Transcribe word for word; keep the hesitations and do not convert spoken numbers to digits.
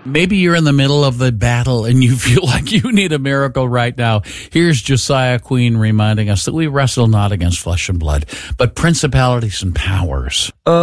Maybe you're in the middle of the battle and you feel like you need a miracle right now. Here's Josiah Queen reminding us that we wrestle not against flesh and blood, but principalities and powers. Uh,